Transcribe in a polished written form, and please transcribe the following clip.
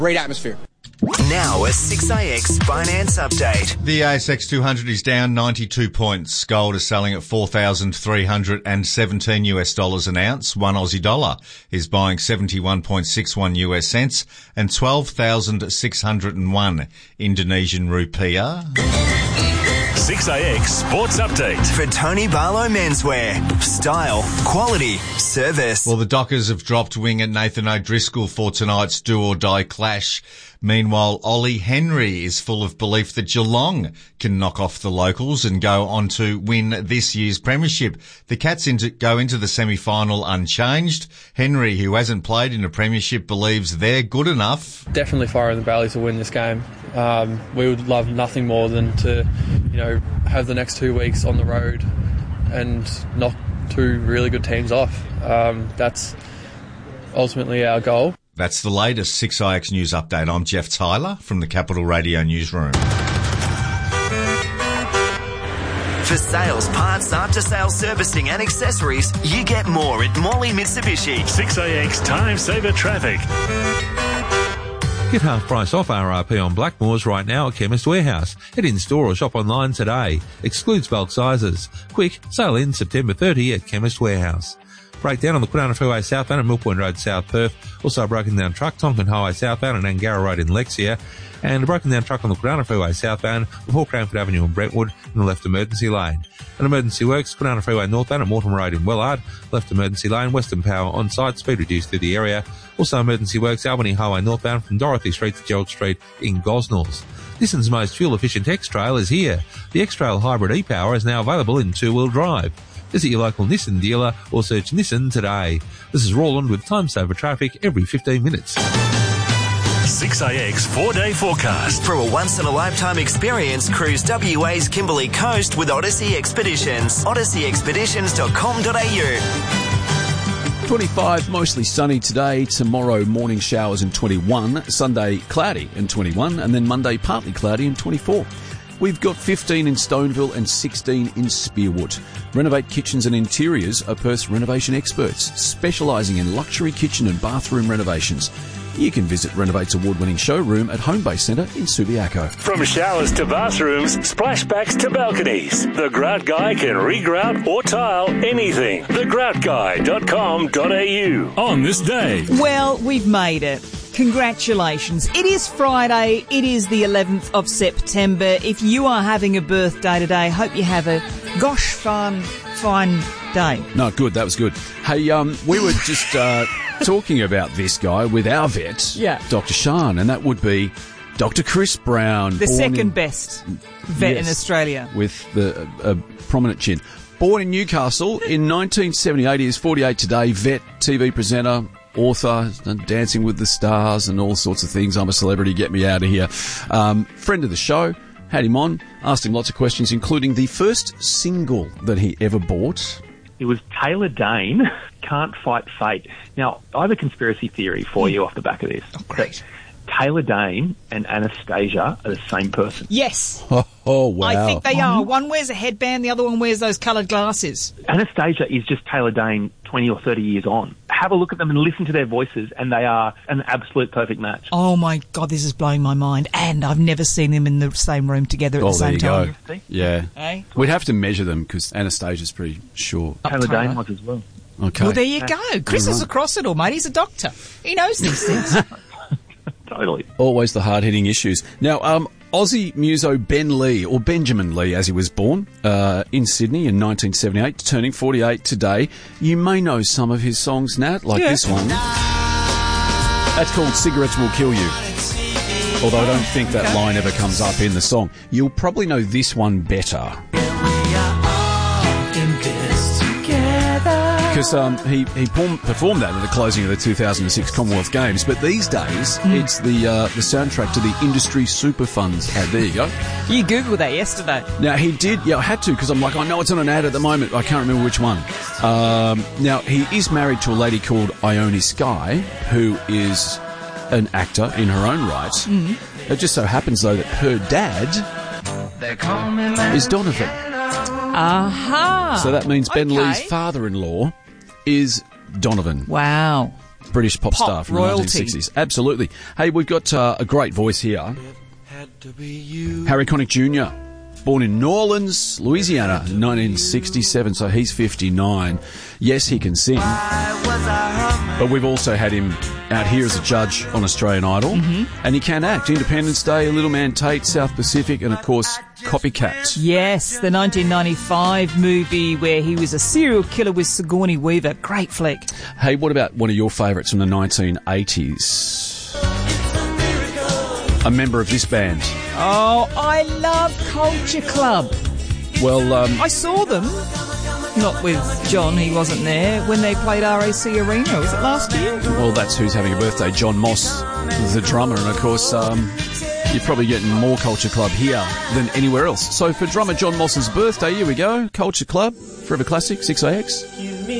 Great atmosphere. Now a 6AX finance update. The ASX 200 is down 92 points. Gold is selling at $4,317 an ounce. One Aussie dollar is buying 71.61 US cents and 12,601 Indonesian rupiah. 6AX Sports Update. For Tony Barlow Menswear. Style, quality, service. Well, the Dockers have dropped winger Nathan O'Driscoll for tonight's do-or-die clash. Meanwhile, Ollie Henry is full of belief that Geelong can knock off the locals and go on to win this year's premiership. The Cats go into the semi-final unchanged. Henry, who hasn't played in a premiership, believes they're good enough. Definitely Fire in the Valley to win this game. We would love nothing more than to, have the next 2 weeks on the road and knock two really good teams off. That's ultimately our goal. That's the latest 6IX News Update. I'm Jeff Tyler from the Capital Radio Newsroom. For sales, parts, after-sales servicing and accessories, you get more at Morley Mitsubishi. 6AX Time Saver Traffic. Get half price off RRP on Blackmores right now at Chemist Warehouse. Head in store or shop online today. Excludes bulk sizes. Quick, sale ends September 30 at Chemist Warehouse. Breakdown on the Kwinana Freeway southbound and Mill Point Road South Perth. Also a broken down truck, Tonkin Highway southbound and Angara Road in Lexia. And a broken down truck on the Kwinana Freeway southbound before Cranford Avenue in Brentwood in the left emergency lane. An emergency works, Kwinana Freeway northbound at Mortimer Road in Wellard, left emergency lane, Western Power on site, speed reduced through the area. Also emergency works, Albany Highway northbound from Dorothy Street to Gerald Street in Gosnells. Nissan's most fuel-efficient X-Trail is here. The X-Trail Hybrid e-Power is now available in two-wheel drive. Visit your local Nissan dealer or search Nissan today. This is Roland with Time Saver Traffic every 15 minutes. 6AX 4-day forecast. For a once-in-a-lifetime experience, cruise WA's Kimberley Coast with Odyssey Expeditions. odysseyexpeditions.com.au. 25, mostly sunny today. Tomorrow, morning showers and 21. Sunday, cloudy and 21. And then Monday, partly cloudy and 24. We've got 15 in Stoneville and 16 in Spearwood. Renovate Kitchens and Interiors are Perth's renovation experts, specialising in luxury kitchen and bathroom renovations. You can visit Renovate's award-winning showroom at Homebase Centre in Subiaco. From showers to bathrooms, splashbacks to balconies, the Grout Guy can regrout or tile anything. thegroutguy.com.au. On this day. Well, we've made it. Congratulations. It is Friday. It is the 11th of September. If you are having a birthday today, hope you have a fine day. No, good. That was good. Hey, we were just talking about this guy with our vet, Dr. Shan, and that would be Dr. Chris Brown. The second best vet in Australia. With a prominent chin. Born in Newcastle in 1978. He is 48 today. Vet, TV presenter, author, done Dancing with the Stars and all sorts of things. I'm a Celebrity, Get Me Out of Here. Friend of the show, had him on, asked him lots of questions, including the first single that he ever bought. It was Taylor Dayne, Can't Fight Fate. Now, I have a conspiracy theory for you off the back of this. Oh, great. Taylor Dayne and Anastasia are the same person. Yes. Oh, wow. I think they are. One wears a headband, the other one wears those coloured glasses. Anastasia is just Taylor Dayne 20 or 30 years on. Have a look at them and listen to their voices, and they are an absolute perfect match. Oh, my God, this is blowing my mind. And I've never seen them in the same room together at the same time. Go. Yeah. Hey? We'd have to measure them because Anastasia's pretty short. Taylor Dayne was as well. Okay. Well, there you go. Chris is across it all, mate. He's a doctor. He knows these things. Totally. Always the hard-hitting issues. Now, Aussie muso Ben Lee, or Benjamin Lee as he was born, in Sydney in 1978, turning 48 today. You may know some of his songs, Nat, like this one. That's called Cigarettes Will Kill You. Although I don't think that line ever comes up in the song. You'll probably know this one better. Because he performed that at the closing of the 2006 Commonwealth Games. But these days, it's the soundtrack to the Industry Super Funds ad. There you go. You Googled that yesterday. Now, he did. Yeah, I had to because I'm like, I know it's on an ad at the moment. I can't remember which one. Now, he is married to a lady called Ione Skye, who is an actor in her own right. It just so happens, though, that her dad is Donovan. Aha. So that means Ben Lee's father-in-law is Donovan. Wow. British pop star from royalty. the 1960s. Absolutely. Hey, we've got a great voice here. Harry Connick Jr., born in New Orleans, Louisiana, 1967, so he's 59. Yes, he can sing. But we've also had him out here as a judge on Australian Idol. And he can act. Independence Day, Little Man Tate, South Pacific, and, of course, Copycat. Yes, the 1995 movie where he was a serial killer with Sigourney Weaver. Great flick. Hey, what about one of your favourites from the 1980s? A member of this band. Oh, I love Culture Club. Well, I saw them, not with John, he wasn't there, when they played RAC Arena. Was it last year? well, that's who's having a birthday. John Moss, the drummer, and of course, you're probably getting more Culture Club here than anywhere else. So for drummer John Moss's birthday, here we go. Culture Club, Forever Classic, 6AX.